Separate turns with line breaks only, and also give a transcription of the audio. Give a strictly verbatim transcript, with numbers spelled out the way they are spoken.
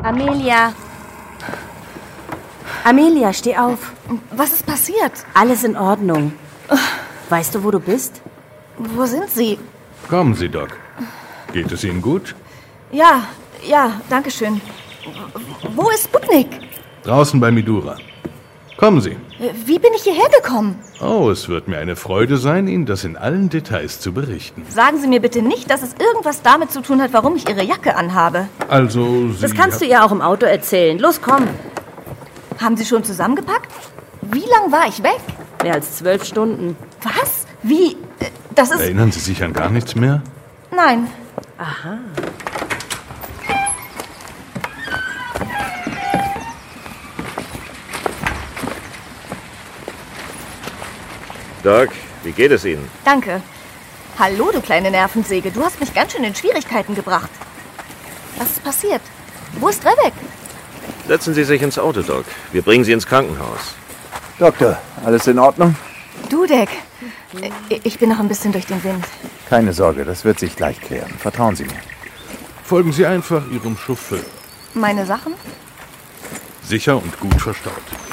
Amelia. Amelia, steh auf.
Was ist passiert?
Alles in Ordnung. Weißt du, wo du bist?
Wo sind Sie?
Kommen Sie, Doc. Geht es Ihnen gut?
Ja, ja, danke schön. Wo ist Sputnik?
Draußen bei Midura. Kommen Sie.
Wie bin ich hierher gekommen?
Oh, es wird mir eine Freude sein, Ihnen das in allen Details zu berichten.
Sagen Sie mir bitte nicht, dass es irgendwas damit zu tun hat, warum ich Ihre Jacke anhabe.
Also, Sie...
Das kannst du ihr auch im Auto erzählen. Los, komm.
Haben Sie schon zusammengepackt? Wie lang war ich weg?
Mehr als zwölf Stunden.
Was? Wie? Das ist...
Erinnern Sie sich an gar nichts mehr?
Nein.
Aha.
Doc, wie geht es Ihnen?
Danke. Hallo, du kleine Nervensäge. Du hast mich ganz schön in Schwierigkeiten gebracht. Was ist passiert? Wo ist Rebek?
Setzen Sie sich ins Auto, Doc. Wir bringen Sie ins Krankenhaus.
Doktor, alles in Ordnung?
Dudek, ich bin noch ein bisschen durch den Wind.
Keine Sorge, das wird sich gleich klären. Vertrauen Sie mir.
Folgen Sie einfach Ihrem Chauffeur.
Meine Sachen?
Sicher und gut verstaut.